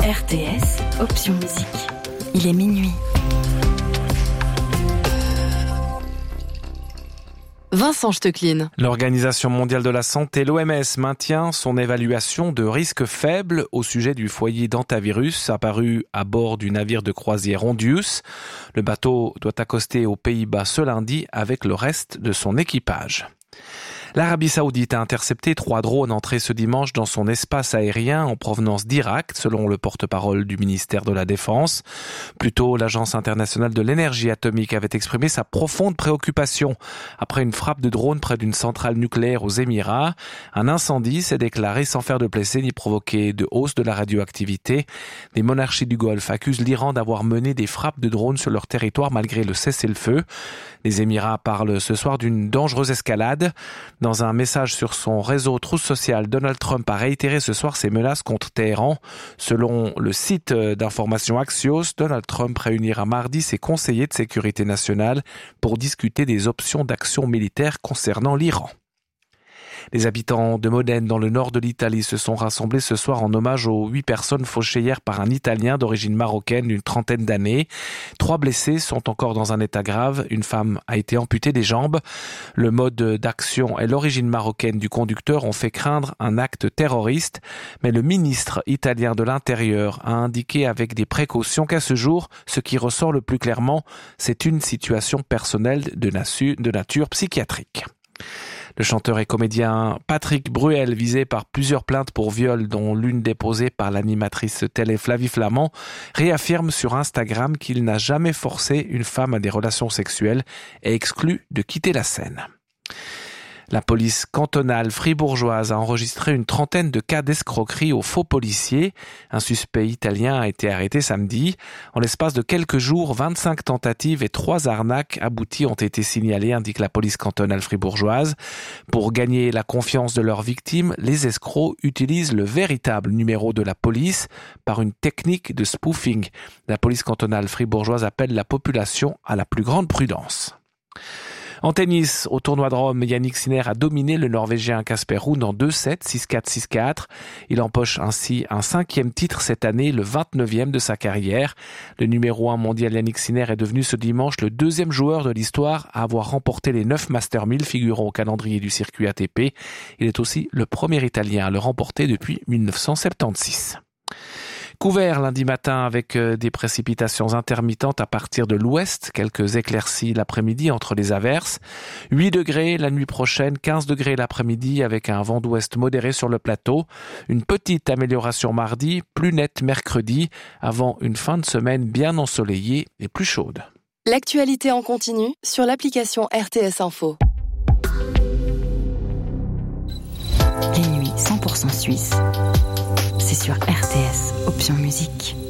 RTS, option musique. Il est minuit. Vincent Stecklin. L'Organisation mondiale de la santé, l'OMS, maintient son évaluation de risque faible au sujet du foyer d'hantavirus apparu à bord du navire de croisière Hondius. Le bateau doit accoster aux Pays-Bas ce lundi avec le reste de son équipage. L'Arabie Saoudite a intercepté 3 drones entrés ce dimanche dans son espace aérien en provenance d'Irak, selon le porte-parole du ministère de la Défense. Plus tôt, l'Agence internationale de l'énergie atomique avait exprimé sa profonde préoccupation après une frappe de drone près d'une centrale nucléaire aux Émirats. Un incendie s'est déclaré sans faire de blessés ni provoquer de hausse de la radioactivité. Des monarchies du Golfe accusent l'Iran d'avoir mené des frappes de drones sur leur territoire malgré le cessez-le-feu. Les Émirats parlent ce soir d'une dangereuse escalade. Dans un message sur son réseau Truth Social, Donald Trump a réitéré ce soir ses menaces contre Téhéran. Selon le site d'information Axios, Donald Trump réunira mardi ses conseillers de sécurité nationale pour discuter des options d'action militaire concernant l'Iran. Les habitants de Modène, dans le nord de l'Italie, se sont rassemblés ce soir en hommage aux 8 personnes fauchées hier par un Italien d'origine marocaine d'une trentaine d'années. 3 blessés sont encore dans un état grave. Une femme a été amputée des jambes. Le mode d'action et l'origine marocaine du conducteur ont fait craindre un acte terroriste. Mais le ministre italien de l'Intérieur a indiqué avec des précautions qu'à ce jour, ce qui ressort le plus clairement, c'est une situation personnelle de nature psychiatrique. Le chanteur et comédien Patrick Bruel, visé par plusieurs plaintes pour viol, dont l'une déposée par l'animatrice télé Flavie Flament, réaffirme sur Instagram qu'il n'a jamais forcé une femme à des relations sexuelles et exclut de quitter la scène. La police cantonale fribourgeoise a enregistré une trentaine de cas d'escroquerie aux faux policiers. Un suspect italien a été arrêté samedi. En l'espace de quelques jours, 25 tentatives et 3 arnaques abouties ont été signalées, indique la police cantonale fribourgeoise. Pour gagner la confiance de leurs victimes, les escrocs utilisent le véritable numéro de la police par une technique de spoofing. La police cantonale fribourgeoise appelle la population à la plus grande prudence. En tennis, au tournoi de Rome, Yannick Sinner a dominé le Norvégien Casper Ruud en 2-7, 6-4, 6-4. Il empoche ainsi un 5e titre cette année, le 29e de sa carrière. Le numéro 1 mondial Yannick Sinner est devenu ce dimanche le 2e joueur de l'histoire à avoir remporté les 9 Master 1000 figurant au calendrier du circuit ATP. Il est aussi le premier Italien à le remporter depuis 1976. Couvert lundi matin avec des précipitations intermittentes à partir de l'ouest, quelques éclaircies l'après-midi entre les averses. 8 degrés la nuit prochaine, 15 degrés l'après-midi avec un vent d'ouest modéré sur le plateau. Une petite amélioration mardi, plus nette mercredi, avant une fin de semaine bien ensoleillée et plus chaude. L'actualité en continu sur l'application RTS Info. Les nuits 100% suisses. C'est sur RTS, option musique.